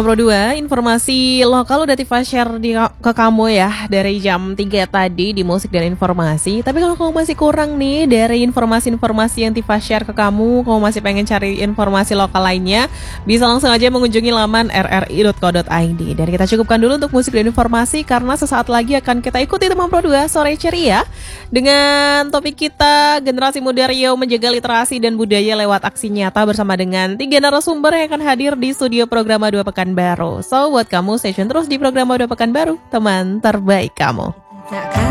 Pro 2, informasi lokal udah Tifa share ke kamu ya dari jam 3 tadi di musik dan informasi. Tapi kalau kamu masih kurang nih dari informasi-informasi yang Tifa share ke kamu masih pengen cari informasi lokal lainnya, bisa langsung aja mengunjungi laman rri.co.id. Dan kita cukupkan dulu untuk musik dan informasi karena sesaat lagi akan kita ikuti Teman Pro 2 Sore Ceria dengan topik kita generasi muda Riau menjaga literasi dan budaya lewat aksi nyata bersama dengan 3 narasumber yang akan hadir di studio program 2 Pekanbaru. So, buat kamu stay tune terus di program 2 Pekanbaru, teman terbaik kamu.